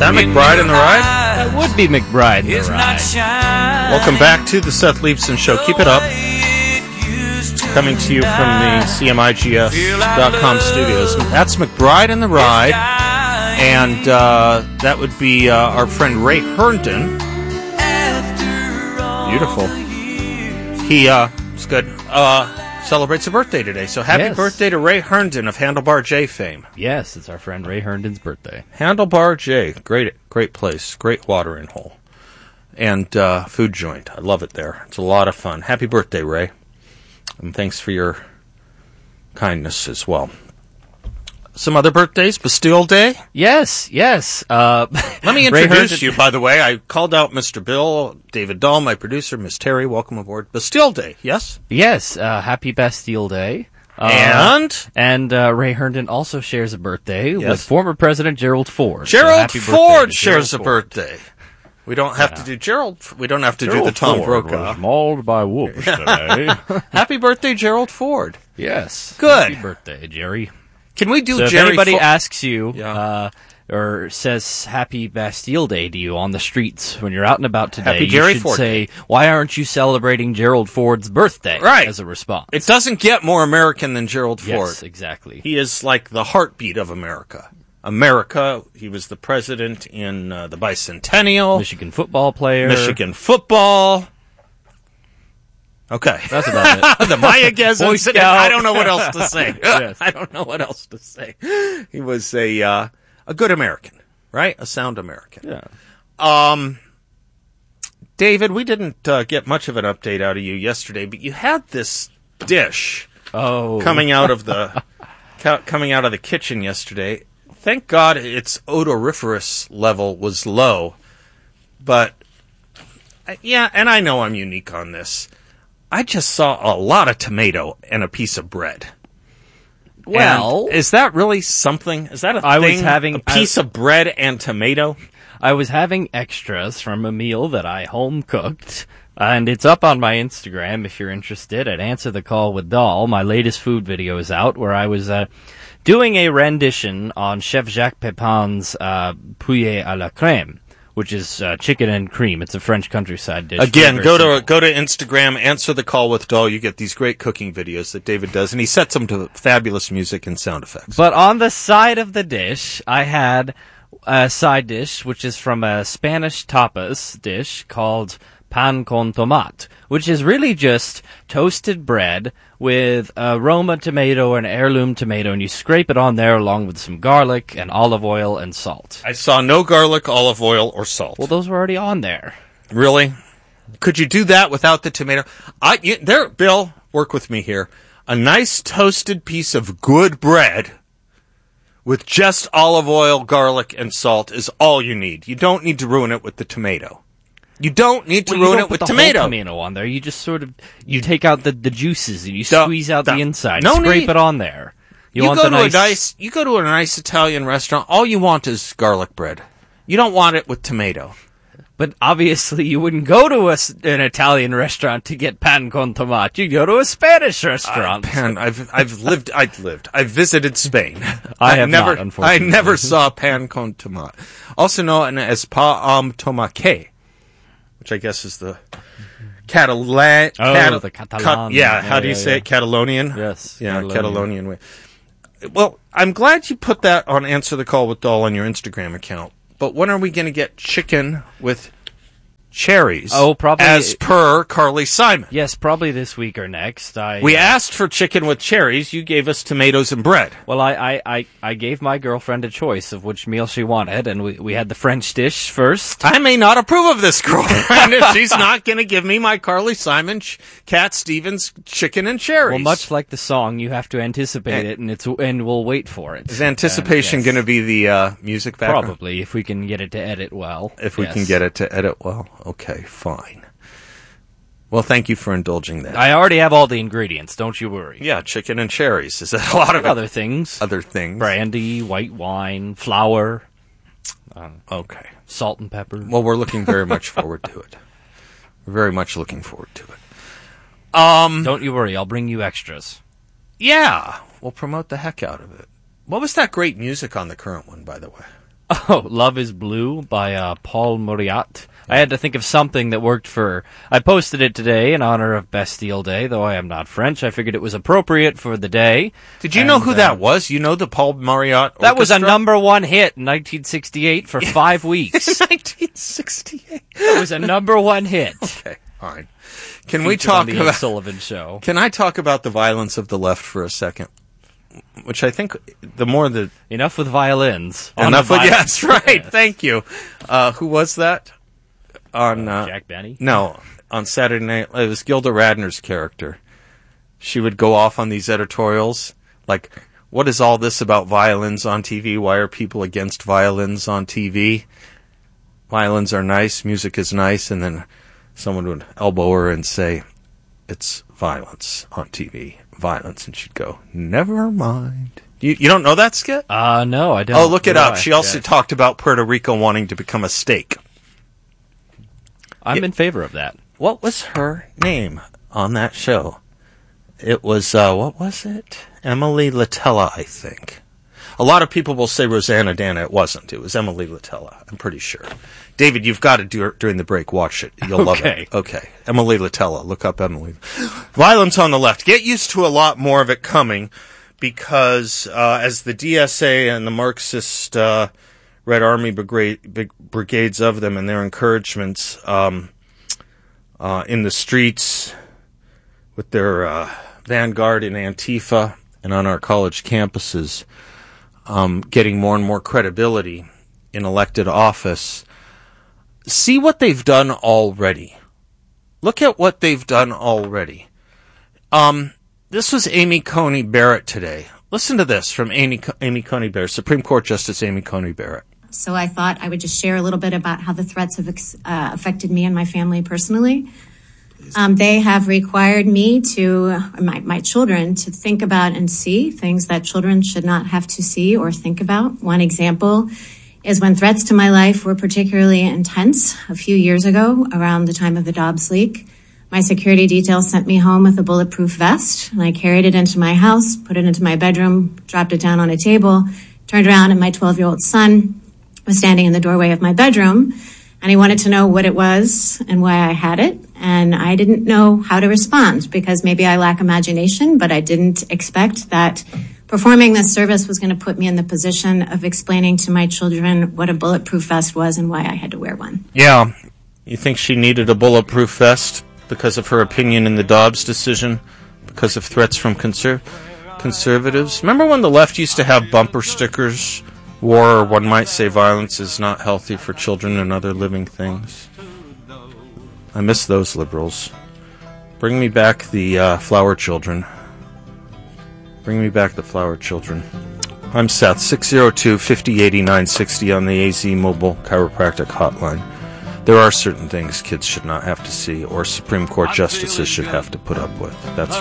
that McBride and the Ride? That would be McBride and the Ride. Welcome back to the Seth Leibson Show. Keep it up. Coming to you from the CMIGS.com studios. That's McBride and the Ride. And that would be our friend Ray Herndon. Beautiful. He, it's good. Celebrates a birthday today. So happy birthday to Ray Herndon of Handlebar J fame. Yes, it's our friend Ray Herndon's birthday. Handlebar J, great place, great watering hole, and food joint. I love it there. It's a lot of fun. Happy birthday, Ray, and thanks for your kindness as well. Some other birthdays, Bastille Day? Yes. Let me introduce you, by the way. I called out Mr. Bill, David Dahl, my producer, Miss Terry, welcome aboard. Bastille Day, yes? Yes, happy Bastille Day. And Ray Herndon also shares a birthday with former President Gerald Ford. Gerald Ford shares a birthday. We don't have to do Gerald. We don't have to do the Tom Brokaw. Was mauled by wolves today. Happy birthday, Gerald Ford. Yes. Good. Happy birthday, Jerry. Can we do so Jerry? If anybody asks you or says Happy Bastille Day to you on the streets when you're out and about today, Happy Jerry you should Ford say, why aren't you celebrating Gerald Ford's birthday as a response? It doesn't get more American than Gerald Ford. Yes, exactly. He is like the heartbeat of America. He was the president in the bicentennial. Michigan football player. Michigan football. Okay. That's about it. The Mayaguez incident. I don't know what else to say. Yes. I don't know what else to say. He was a good American, right? A sound American. Yeah. David, we didn't get much of an update out of you yesterday, but you had this dish coming out of the kitchen yesterday. Thank God its odoriferous level was low. But and I know I'm unique on this. I just saw a lot of tomato and a piece of bread. Well, and is that really something? Is that a thing? I was having a piece of bread and tomato. I was having extras from a meal that I home cooked, and it's up on my Instagram if you're interested. At Answer the Call with Dahl, my latest food video is out where I was doing a rendition on Chef Jacques Pepin's poulet à la crème, which is chicken and cream. It's a French countryside dish. Again, go to Instagram, Answer the Call with Dahl. You get these great cooking videos that David does, and he sets them to fabulous music and sound effects. But on the side of the dish, I had a side dish, which is from a Spanish tapas dish called pan con tomate, which is really just toasted bread with a Roma tomato and heirloom tomato, and you scrape it on there along with some garlic and olive oil and salt. I saw no garlic, olive oil, or salt. Well, those were already on there. Really? Could you do that without the tomato? Bill, work with me here. A nice toasted piece of good bread with just olive oil, garlic, and salt is all you need. You don't need to ruin it with the tomato. You don't need to ruin it with tomato. You don't put the whole tomato on there. You just sort of you take out the juices and you squeeze out the inside. Scrape it on there. You go to a nice Italian restaurant. All you want is garlic bread. You don't want it with tomato. But obviously, you wouldn't go to an Italian restaurant to get pan con tomate. You go to a Spanish restaurant. I've visited Spain. I have not, unfortunately. I never saw pan con tomate, also known as pa tomate, which I guess is the Catalan. The Catalan. How do you say it? Catalonian? Yes. Yeah, Catalonian way. Well, I'm glad you put that on Answer the Call with Dahl on your Instagram account. But when are we going to get chicken with cherries? Oh, probably. As per Carly Simon. Yes, probably this week or next. We asked for chicken with cherries. You gave us tomatoes and bread. Well, I gave my girlfriend a choice of which meal she wanted, and we had the French dish first. I may not approve of this girlfriend if she's not going to give me my Carly Simon, Cat Stevens chicken and cherries. Well, much like the song, you have to anticipate it, and we'll wait for it. Is anticipation going to be the music background? Probably, if we can get it to edit well. If we can get it to edit well. Okay, fine. Well, thank you for indulging that. I already have all the ingredients, don't you worry. Yeah, chicken and cherries. Is that a lot of other things? Other things. Brandy, white wine, flour. Okay. Salt and pepper. Well, we're looking very much forward to it. We're very much looking forward to it. Don't you worry, I'll bring you extras. Yeah, we'll promote the heck out of it. What was that great music on the current one, by the way? Oh, Love is Blue by Paul Mauriat. I had to think of something that worked for... I posted it today in honor of Bastille Day, though I am not French. I figured it was appropriate for the day. Did you know who that was? You know the Paul Mauriat Orchestra? That was a #1 hit in 1968 for 5 weeks. 1968? It was a #1 hit. Okay, fine. Can we talk about... about... Sullivan Show. Can I talk about the violence of the left for a second? Which I think the more the... Enough with violins. Enough with... Yes, right. Yes. Thank you. Who was that? On Jack Benny? No, on Saturday Night. It was Gilda Radner's character. She would go off on these editorials, like, what is all this about violins on TV? Why are people against violins on TV? Violins are nice, music is nice, and then someone would elbow her and say, it's violence on TV. Violence. And she'd go, never mind. You don't know that skit? No, I don't. Oh, look it up. She also talked about Puerto Rico wanting to become a state. I'm in favor of that. What was her name on that show? It was, what was it? Emily Litella, I think. A lot of people will say Rosanna Dana. It wasn't. It was Emily Litella. I'm pretty sure. David, you've got to do it during the break. Watch it. You'll love it. Okay. Emily Litella. Look up Emily. Violence on the left. Get used to a lot more of it coming because as the DSA and the Marxist Red Army brigades of them and their encouragements in the streets with their vanguard in Antifa and on our college campuses, getting more and more credibility in elected office. See what they've done already. Look at what they've done already. This was Amy Coney Barrett today. Listen to this from Amy Coney Barrett, Supreme Court Justice Amy Coney Barrett. So I thought I would just share a little bit about how the threats have affected me and my family personally. They have required me to, my children, to think about and see things that children should not have to see or think about. One example is when threats to my life were particularly intense a few years ago around the time of the Dobbs leak. My security detail sent me home with a bulletproof vest, and I carried it into my house, put it into my bedroom, dropped it down on a table, turned around, and my 12-year-old son was standing in the doorway of my bedroom, and he wanted to know what it was and why I had it. And I didn't know how to respond because maybe I lack imagination, but I didn't expect that performing this service was going to put me in the position of explaining to my children what a bulletproof vest was and why I had to wear one. Yeah. You think she needed a bulletproof vest because of her opinion in the Dobbs decision, because of threats from conservatives? Remember when the left used to have bumper stickers? War, or one might say violence, is not healthy for children and other living things. I miss those liberals. Bring me back the flower children. Bring me back the flower children. I'm Seth, 602-5080-960 on the AZ Mobile Chiropractic Hotline. There are certain things kids should not have to see or Supreme Court justices should have to put up with. That's